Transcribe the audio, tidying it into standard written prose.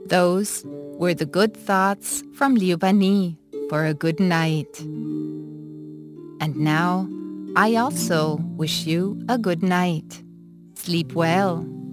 Those were the good thoughts from Liubani for a good night. And now, I also wish you a good night. Sleep well.